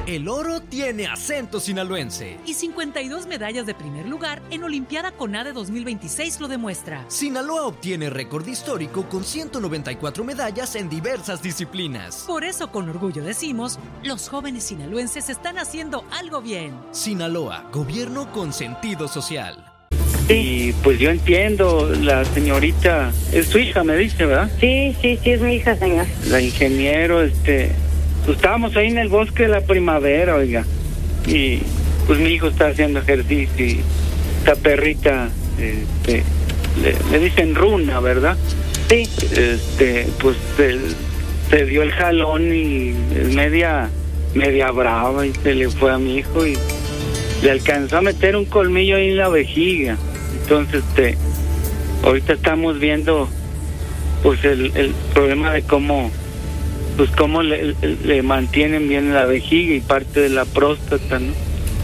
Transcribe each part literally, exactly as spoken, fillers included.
El oro tiene acento sinaloense. Y cincuenta y dos medallas de primer lugar en Olimpiada CONADE dos mil veintiséis lo demuestra. Sinaloa obtiene récord histórico con ciento noventa y cuatro medallas en diversas disciplinas. Por eso con orgullo decimos, los jóvenes sinaloenses están haciendo algo bien. Sinaloa, gobierno con sentido social. Y pues yo entiendo, la señorita, es su hija, me dice, ¿verdad? Sí, sí, sí, es mi hija, señor. La ingeniero, este... Pues estábamos ahí en el bosque de la primavera, oiga, y pues mi hijo está haciendo ejercicio y esta perrita, este, le, le dicen Runa, ¿verdad? Sí. Este, pues se, se dio el jalón y es media, media brava y se le fue a mi hijo y le alcanzó a meter un colmillo ahí en la vejiga. Entonces, este, ahorita estamos viendo, pues el, el problema de cómo pues cómo le, le mantienen bien la vejiga y parte de la próstata, ¿no?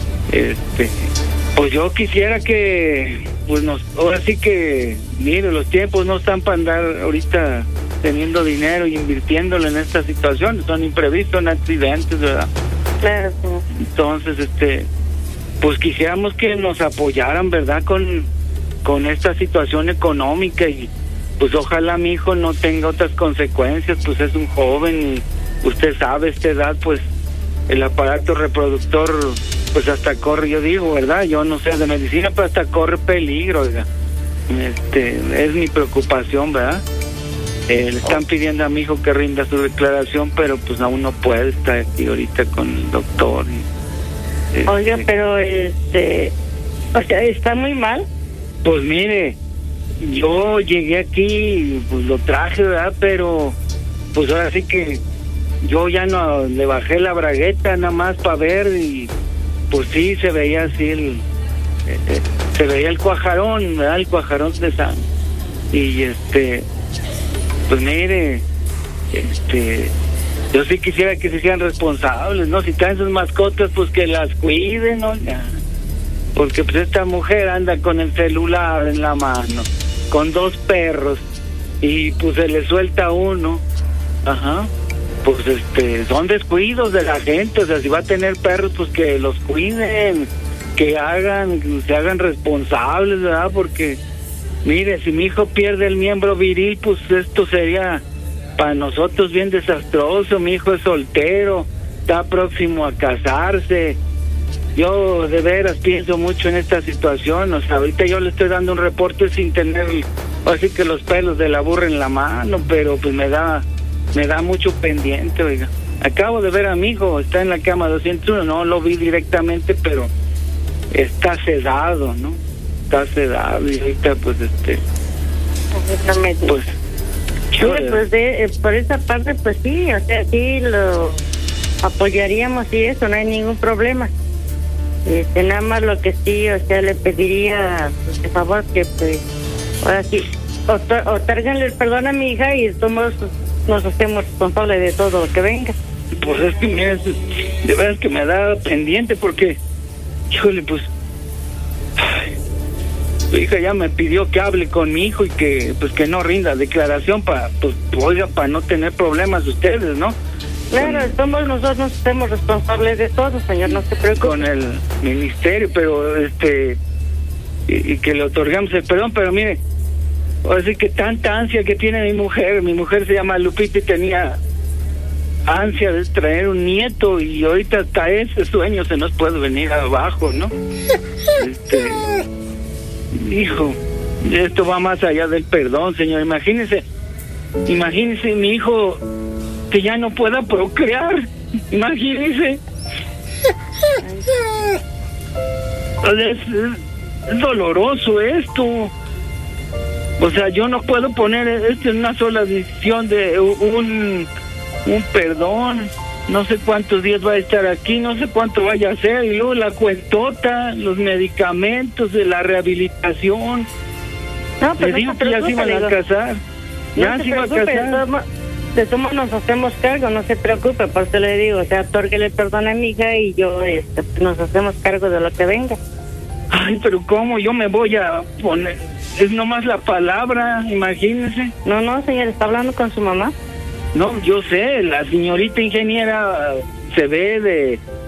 Este, pues yo quisiera que, pues nos, ahora sí que, mire, los tiempos no están para andar ahorita teniendo dinero y invirtiéndolo en estas situaciones, son imprevistos, son accidentes, ¿verdad? Claro, sí. Entonces, este, pues quisiéramos que nos apoyaran, ¿verdad? Con, con esta situación económica y pues ojalá mi hijo no tenga otras consecuencias, pues es un joven y usted sabe, esta edad, pues el aparato reproductor, pues hasta corre, yo digo, ¿verdad? Yo no sé de medicina, pero hasta corre peligro, ¿verdad? Este, es mi preocupación, ¿verdad? Eh, le están pidiendo a mi hijo que rinda su declaración, pero pues aún no puede estar aquí ahorita con el doctor. Y, este, Oiga, pero este, o sea, está muy mal. Pues mire, yo llegué aquí, pues lo traje, ¿verdad? Pero pues ahora sí que yo ya no le bajé la bragueta nada más para ver y pues sí se veía así el eh, eh, se veía el cuajarón, ¿verdad? El cuajarón de sangre. Y este, pues mire, este, yo sí quisiera que se sean responsables, ¿no? Si traen sus mascotas, pues que las cuiden, ¿no? Ya. Porque pues esta mujer anda con el celular en la mano, con dos perros, y pues se le suelta uno. Ajá. Pues este, son descuidos de la gente, o sea, si va a tener perros, pues que los cuiden, que hagan, que se hagan responsables, ¿verdad? Porque, mire, si mi hijo pierde el miembro viril, pues esto sería para nosotros bien desastroso. Mi hijo es soltero, está próximo a casarse. Yo de veras pienso mucho en esta situación, o sea, ahorita yo le estoy dando un reporte sin tener, así que los pelos de la burra en la mano, pero pues me da, me da mucho pendiente, oiga. Acabo de ver a mi hijo, está en la cama doscientos uno, no lo vi directamente, pero está sedado, ¿no? Está sedado y ahorita pues este, pues, sí, pues de, eh, por esa parte pues sí, o sea, sí lo apoyaríamos y eso, no hay ningún problema. Este, nada más lo que sí, o sea, le pediría, pues, de favor, que pues, ahora sí, otórganle el perdón a mi hija y todos nos hacemos responsables de todo lo que venga. Pues es que mira, de verdad que me da pendiente porque, híjole, pues, ay, su hija ya me pidió que hable con mi hijo y que, pues, que no rinda declaración para, pues, oiga, para no tener problemas ustedes, ¿no? Claro, somos nosotros, nos hacemos responsables de todo, señor, no se preocupe. Con el ministerio, pero este, y, y que le otorgamos el perdón, pero mire, así que tanta ansia que tiene mi mujer, mi mujer se llama Lupita y tenía ansia de traer un nieto y ahorita hasta ese sueño se nos puede venir abajo, ¿no? Este, hijo, esto va más allá del perdón, señor, imagínese, imagínese mi hijo que ya no pueda procrear, imagínese. Es, es, es doloroso esto. O sea, yo no puedo poner esto en una sola decisión de un, un perdón. No sé cuántos días va a estar aquí, no sé cuánto vaya a hacer, y luego la cuentota, los medicamentos, de la rehabilitación. No, pero le digo no que ya se iban a casar. Ya no se iban a casar. De todos nos hacemos cargo, no se preocupe, por eso le digo, o sea, otórguele perdón a mi hija y yo este, nos hacemos cargo de lo que venga. Ay, pero ¿cómo? Yo me voy a poner, es nomás la palabra, imagínese. No, no, señor, está hablando con su mamá. No, yo sé, la señorita ingeniera se ve de